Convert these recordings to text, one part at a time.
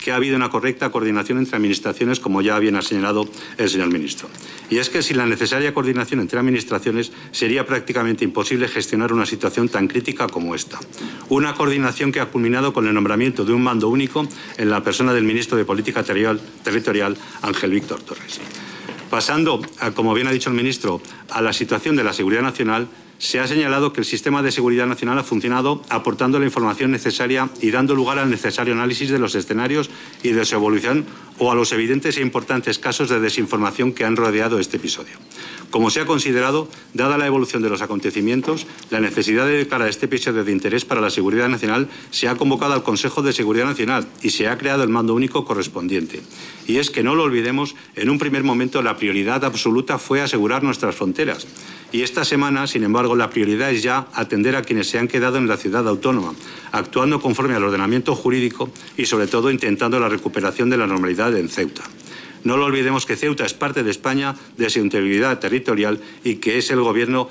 que ha habido una correcta coordinación entre administraciones, como ya bien ha señalado el señor ministro. Y es que sin la necesaria coordinación entre administraciones sería prácticamente imposible gestionar una situación tan crítica como esta. Una coordinación que ha culminado con el nombramiento de un mando único en la persona del ministro de Política Territorial, Ángel Víctor Torres. Pasando, como bien ha dicho el ministro, a la situación de la seguridad nacional, se ha señalado que el sistema de seguridad nacional ha funcionado aportando la información necesaria y dando lugar al necesario análisis de los escenarios y de su evolución o a los evidentes e importantes casos de desinformación que han rodeado este episodio. Como se ha considerado, dada la evolución de los acontecimientos, la necesidad de declarar este episodio de interés para la seguridad nacional, se ha convocado al Consejo de Seguridad Nacional y se ha creado el mando único correspondiente. Y es que no lo olvidemos, en un primer momento la prioridad absoluta fue asegurar nuestras fronteras. Y esta semana, sin embargo, la prioridad es ya atender a quienes se han quedado en la ciudad autónoma, actuando conforme al ordenamiento jurídico y, sobre todo, intentando la recuperación de la normalidad en Ceuta. No lo olvidemos que Ceuta es parte de España, de su integridad territorial y que este gobierno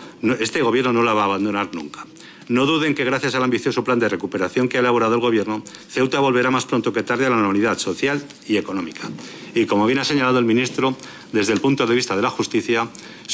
no la va a abandonar nunca. No duden que gracias al ambicioso plan de recuperación que ha elaborado el Gobierno, Ceuta volverá más pronto que tarde a la normalidad social y económica. Y como bien ha señalado el ministro, desde el punto de vista de la justicia,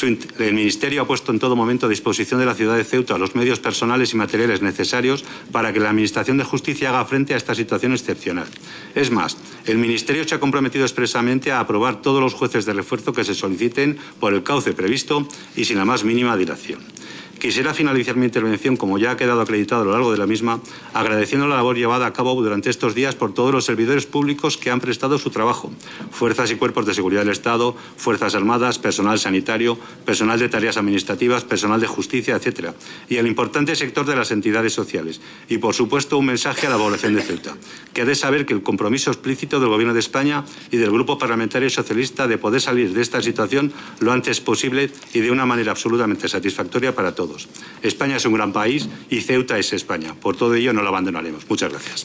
el Ministerio ha puesto en todo momento a disposición de la ciudad de Ceuta los medios personales y materiales necesarios para que la Administración de Justicia haga frente a esta situación excepcional. Es más, el Ministerio se ha comprometido expresamente a aprobar todos los jueces de refuerzo que se soliciten por el cauce previsto y sin la más mínima dilación. Quisiera finalizar mi intervención, como ya ha quedado acreditado a lo largo de la misma, agradeciendo la labor llevada a cabo durante estos días por todos los servidores públicos que han prestado su trabajo, fuerzas y cuerpos de seguridad del Estado, Fuerzas Armadas, personal sanitario, personal de tareas administrativas, personal de justicia, etc. Y el importante sector de las entidades sociales. Y, por supuesto, un mensaje a la población de Ceuta, que ha de saber que el compromiso explícito del Gobierno de España y del Grupo Parlamentario Socialista de poder salir de esta situación lo antes posible y de una manera absolutamente satisfactoria para todos. España es un gran país y Ceuta es España. Por todo ello no la abandonaremos. Muchas gracias.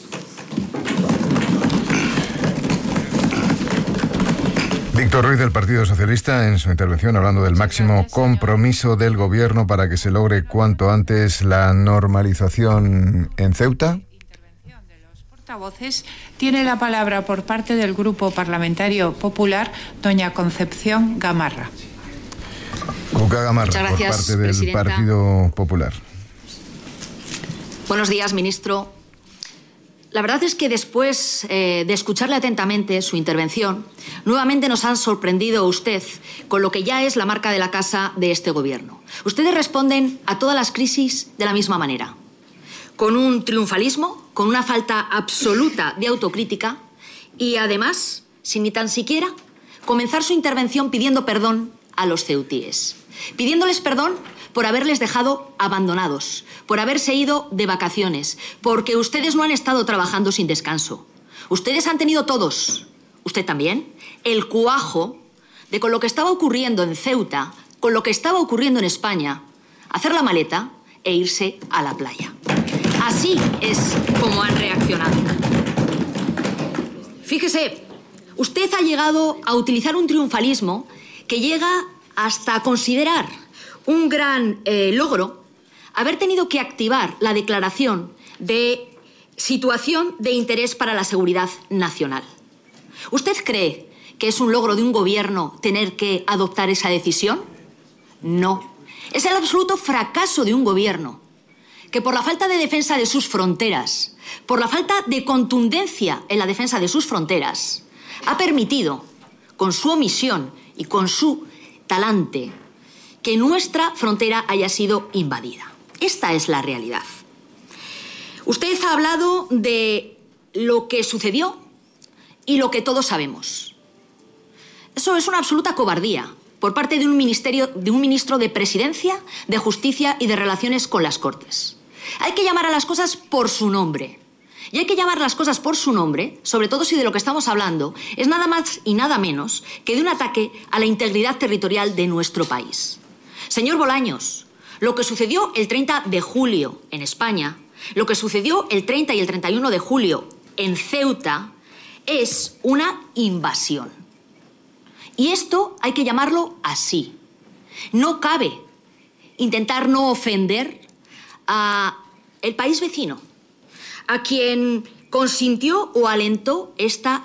Víctor Ruiz, del Partido Socialista, en su intervención hablando del máximo compromiso del Gobierno para que se logre cuanto antes la normalización en Ceuta. Portavoces, tiene la palabra por parte del Grupo Parlamentario Popular doña Concepción Gamarra. Cuca Gamarra, por parte del presidenta. Partido Popular. Buenos días, ministro. La verdad es que después de escucharle atentamente su intervención, nuevamente nos han sorprendido usted con lo que ya es la marca de la casa de este Gobierno. Ustedes responden a todas las crisis de la misma manera, con un triunfalismo, con una falta absoluta de autocrítica y, además, sin ni tan siquiera comenzar su intervención pidiendo perdón a los ceutíes, pidiéndoles perdón por haberles dejado abandonados, por haberse ido de vacaciones, porque ustedes no han estado trabajando sin descanso. Ustedes han tenido todos, usted también, el cuajo de, con lo que estaba ocurriendo en Ceuta, con lo que estaba ocurriendo en España, hacer la maleta e irse a la playa. Así es como han reaccionado. Fíjese, usted ha llegado a utilizar un triunfalismo que llega hasta considerar un gran logro haber tenido que activar la declaración de situación de interés para la seguridad nacional. ¿Usted cree que es un logro de un gobierno tener que adoptar esa decisión? No. Es el absoluto fracaso de un gobierno que, por la falta de defensa de sus fronteras, por la falta de contundencia en la defensa de sus fronteras, ha permitido, con su omisión y con su talante, que nuestra frontera haya sido invadida. Esta es la realidad. Usted ha hablado de lo que sucedió y lo que todos sabemos. Eso es una absoluta cobardía por parte de un ministro de Presidencia, de Justicia y de Relaciones con las Cortes. Hay que llamar a las cosas por su nombre. Y hay que llamar las cosas por su nombre, sobre todo si de lo que estamos hablando es nada más y nada menos que de un ataque a la integridad territorial de nuestro país. Señor Bolaños, lo que sucedió el 30 de julio en España, lo que sucedió el 30 y el 31 de julio en Ceuta, es una invasión. Y esto hay que llamarlo así. No cabe intentar no ofender a el país vecino, a quien consintió o alentó esta